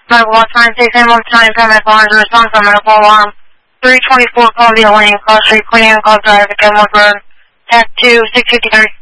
Medical Watch 96, ambulance 9, paramedic lines, response on medical alarm. 324 Columbia Lane, Cross Street, Queen Anne, Club Drive, Kenwood Road, TAC 2, 653.